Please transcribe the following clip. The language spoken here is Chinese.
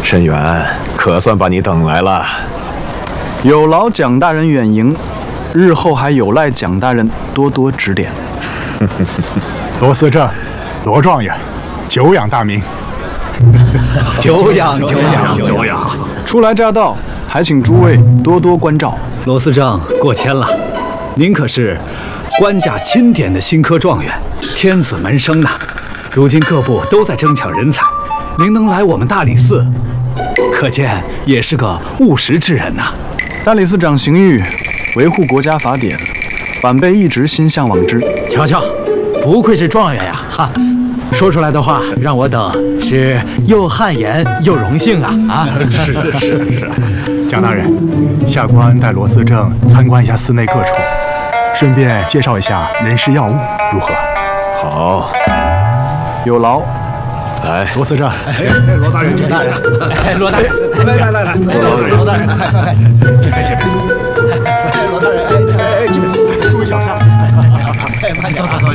申远，可算把你等来了。 有劳蒋大人远迎，日后还有赖蒋大人多多指点。 罗司正，罗状元，久仰大名。 久仰。 初来乍到，还请诸位多多关照。 罗司正过谦了，您可是官家钦点的新科状元，天子门生呐。如今各部都在争抢人才，您能来我们大理寺，可见也是个务实之人呐。 大理寺长邢玉维护国家法典，晚辈一直心向往之。 瞧瞧，不愧是状元呀！哈，说出来的话让我等是又汗颜又荣幸啊！ 是。蒋大人，下官带罗司正参观一下寺内各处，顺便介绍一下人事要务，如何？ 好， 有劳。 来， 罗司正， 罗大人，罗大人， 罗大人，来， 罗大人，快，这边，罗大人，这边，注意脚下，慢点，走。